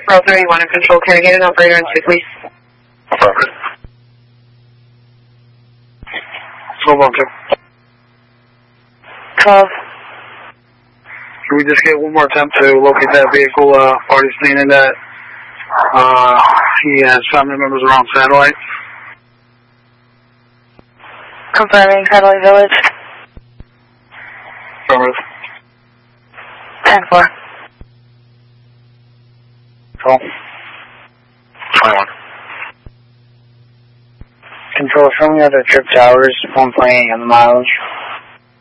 Row 31 in control, can I get an operator on 2, please? Perfect. Go on, 2. 12. Can we just get one more attempt to locate that vehicle? Party's saying that he has family members around Satellite. Confirming Satellite Village. Affirmative. 10-4. Call. 21. Control, show me other trip towers, 1.8 on the mileage.